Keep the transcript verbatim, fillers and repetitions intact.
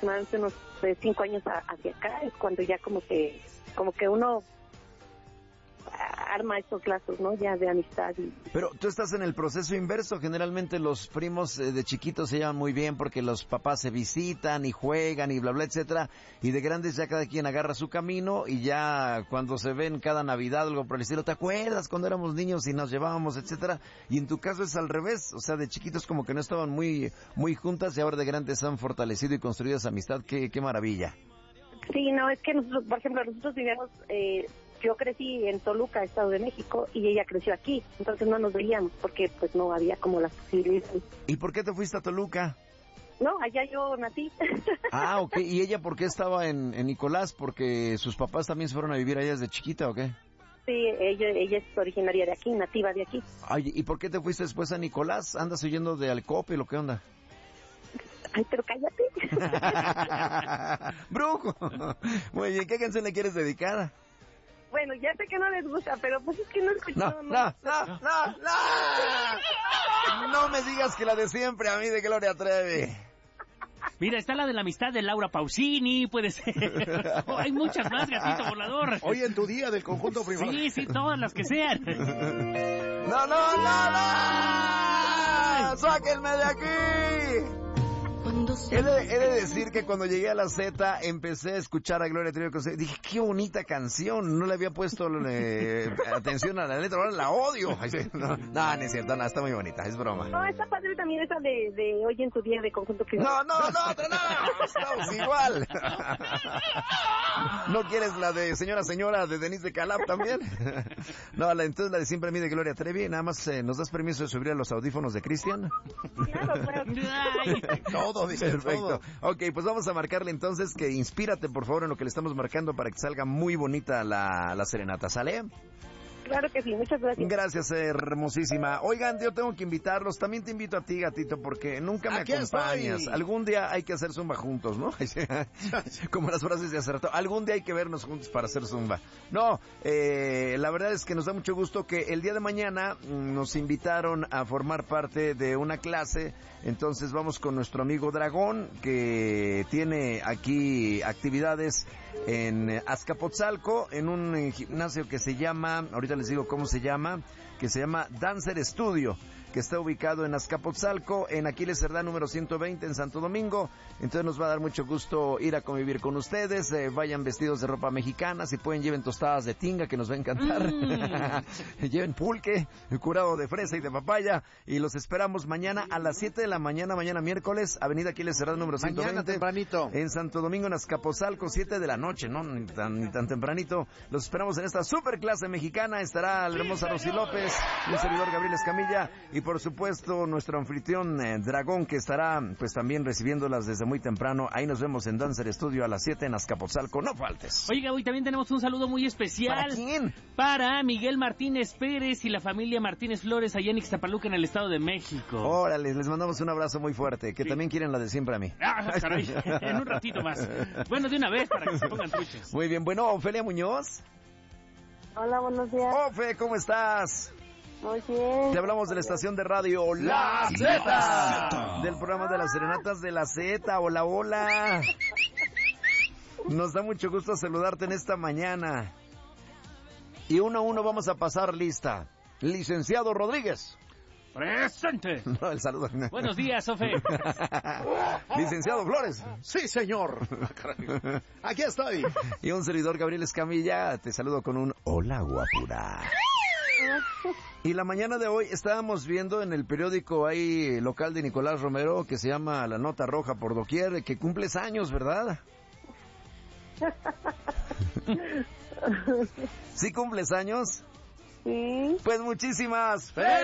aproximadamente unos eh, cinco años a, hacia acá, es cuando ya como que, como que uno arma estos lazos, ¿no? Ya de amistad. Y... Pero tú estás en el proceso inverso. Generalmente los primos eh, de chiquitos se llevan muy bien porque los papás se visitan y juegan y bla, bla, etcétera. Y de grandes ya cada quien agarra su camino y ya cuando se ven cada Navidad, algo por el estilo, ¿te acuerdas cuando éramos niños y nos llevábamos, etcétera? Y en tu caso es al revés. O sea, de chiquitos como que no estaban muy, muy juntas y ahora de grandes han fortalecido y construido esa amistad. ¡Qué, qué maravilla! Sí, no, es que nosotros, por ejemplo, nosotros vivíamos... Eh, yo crecí en Toluca, Estado de México, y ella creció aquí, entonces no nos veíamos porque pues no había como las posibilidades. ¿Y por qué te fuiste a Toluca? No, allá yo nací. Ah, ok. ¿Y ella por qué estaba en, en Nicolás? ¿Porque sus papás también se fueron a vivir allá desde chiquita o qué? Sí, ella, ella es originaria de aquí, nativa de aquí. Ay, ¿y por qué te fuiste después a Nicolás? ¿Andas huyendo de Alcope? ¿Lo qué onda? Ay, pero cállate. ¡Brujo! Muy bien, ¿qué canción le quieres dedicar? Bueno, ya sé que no les gusta, pero pues es que no escucho. No, no, no, no, no. No me digas que la de siempre a mí de Gloria Trevi. Mira, está la de la amistad de Laura Pausini, puede ser. Oh, hay muchas más, gatito volador. Hoy en tu día del conjunto privado. Sí, sí, todas las que sean. No, no, no, no. ¡Sáquenme de aquí! He de, he de decir que cuando llegué a la Z empecé a escuchar a Gloria Trevi. Dije, qué bonita canción. No le había puesto eh, atención a la letra, ahora la odio. No, no, no es cierto, no, está muy bonita, es broma. No, está padre también esa de, de Hoy en tu día de conjunto privado. No, no, no, no, no, estamos igual. ¿No quieres la de Señora Señora de Denise de Calaf también? No, la, entonces la de Siempre a mí de Gloria Trevi. Nada más, eh, ¿nos das permiso de subir a los audífonos de Cristian? Claro, claro. Todo, dice perfecto. todo. Ok, pues vamos a marcarle entonces que inspírate por favor en lo que le estamos marcando para que salga muy bonita la, la serenata, ¿sale? Claro que sí, muchas gracias. Gracias, hermosísima. Oigan, yo tengo que invitarlos. También te invito a ti, gatito, porque nunca me Aquí acompañas. estoy. Algún día hay que hacer zumba juntos, ¿no? Como las frases de hace rato. Algún día hay que vernos juntos para hacer zumba. No, eh, la verdad es que nos da mucho gusto que el día de mañana nos invitaron a formar parte de una clase. Entonces vamos con nuestro amigo Dragón, que tiene aquí actividades en Azcapotzalco, en un gimnasio que se llama, ahorita les digo cómo se llama, que se llama Dancer Studio, que está ubicado en Azcapotzalco, en Aquiles Cerdá número ciento veinte en Santo Domingo. Entonces nos va a dar mucho gusto ir a convivir con ustedes. Eh, vayan vestidos de ropa mexicana, si pueden lleven tostadas de tinga, que nos va a encantar. Mm. Lleven pulque, curado de fresa y de papaya, y los esperamos mañana a las siete de la mañana, mañana miércoles, Avenida Aquiles Cerdá número ciento veinte. Mañana tempranito. En Santo Domingo, en Azcapotzalco, siete de la noche, no ni tan, ni tan tempranito. Los esperamos en esta super clase mexicana. Estará la hermosa Rosy López, un servidor Gabriel Escamilla, y por supuesto nuestro anfitrión eh, Dragón, que estará pues también recibiéndolas desde muy temprano. Ahí nos vemos en Dancer Studio a las siete en Azcapotzalco, no faltes. Oiga, hoy también tenemos un saludo muy especial. ¿Para quién? Para Miguel Martínez Pérez y la familia Martínez Flores allá en Ixtapaluca, en el Estado de México. Órale, les mandamos un abrazo muy fuerte, que sí. También quieren la de siempre a mí. Ah, caray, en un ratito más. Bueno, de una vez para que se pongan truchas. Muy bien, bueno, Ofelia Muñoz. Hola, buenos días. Ofe, ¿cómo estás? Muy bien. Te hablamos de la estación de radio La Z, del programa de las serenatas de la Z. Hola, hola. Nos da mucho gusto saludarte en esta mañana. Y uno a uno vamos a pasar lista. Licenciado Rodríguez. ¡Presente! No, el saludo. Buenos días, Ofe. Licenciado Flores. Sí, señor. Aquí estoy. Y un servidor Gabriel Escamilla. Te saludo con un hola, guapura. Y la mañana de hoy estábamos viendo en el periódico ahí local de Nicolás Romero, que se llama La Nota Roja por Doquier, que cumples años, ¿verdad? ¿Sí cumples años? Sí. Pues muchísimas felicidades.